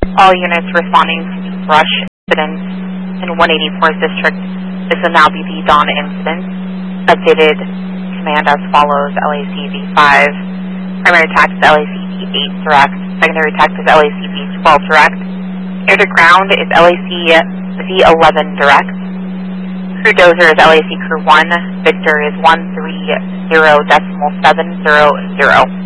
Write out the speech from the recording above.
All units responding to brush incidents in 184th District. This will now be the dawn incident. Updated command as follows: LAC V5. Primary attack is LAC V8 direct. Secondary attack is LAC V12 direct. Air to ground is LAC V11 direct. Crew dozer is LAC Crew 1. Victor is 130.700.